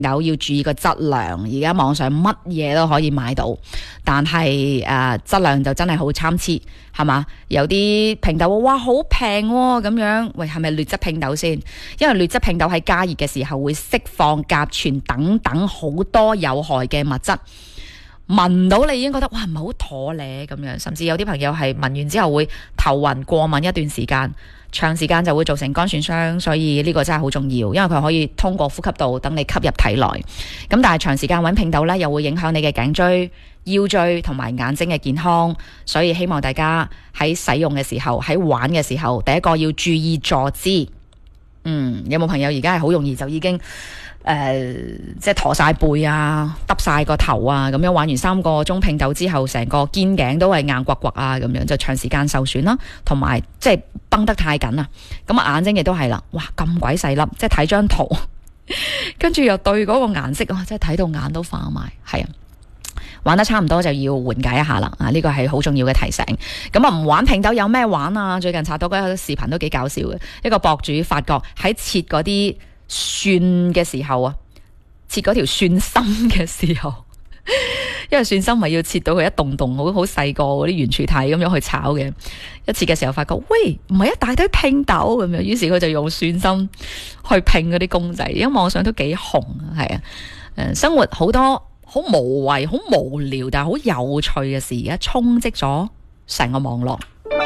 友要注意個質量。而家網上乜嘢都可以買到，但係質量就真係好參差，係嘛？有啲拼豆哇好平喎咁樣，喂係咪劣質拼豆先？因為劣質拼豆喺加熱嘅時候會釋放甲醛等等好多有害嘅物質。聞到你已經覺得哇唔係好妥咧咁樣，甚至有啲朋友係聞完之後會頭暈過敏一段時間，長時間就會造成肝損傷，所以呢個真係好重要，因為佢可以通過呼吸道等你吸入體內。咁但係長時間揾拼豆呢，又會影響你嘅頸椎、腰椎同埋眼睛嘅健康，所以希望大家喺使用嘅時候、喺玩嘅時候，第一個要注意坐姿。有冇朋友而家係好容易就已經即係駝晒背啊，耷晒個頭啊，咁樣玩完3個鐘拼豆之後，成個肩頸都係硬刮刮啊，咁樣就長時間受損啦，同埋即係繃得太緊啊。咁啊眼睛亦都係啦，哇咁鬼細粒，即係睇張圖，跟住又對嗰個顏色，哇，即係睇到眼都花埋，係啊。玩得差唔多就要緩解一下啦，呢個係好重要嘅提醒。咁啊，唔玩拼豆有咩玩啊？最近刷到嗰個視頻都幾搞笑嘅，一個博主發覺喺切嗰啲蒜嘅時候啊，切嗰條蒜心嘅時候，因為蒜心咪要切到佢一棟棟好細個嗰啲圓柱體咁樣去炒嘅，一切嘅時候發覺，喂，唔係一大堆拼豆咁樣，於是佢就用蒜心去拼嗰啲公仔，因為網上都幾紅啊，係啊，生活好多好無謂、好無聊但係好有趣嘅事，而家充斥咗成個網絡。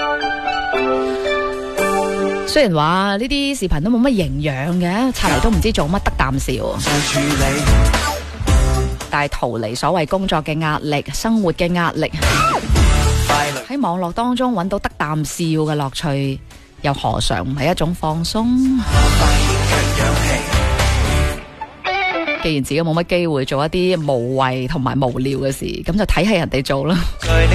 雖然話呢啲視頻都冇乜營養嘅，刷嚟都唔知做乜，得啖笑。但係逃離所謂工作嘅壓力、生活嘅壓力，喺網絡當中揾到得啖笑嘅樂趣，又何嘗唔係一種放鬆？既然自己冇乜機會做一啲無謂同埋無聊嘅事，咁就睇下人哋做啦。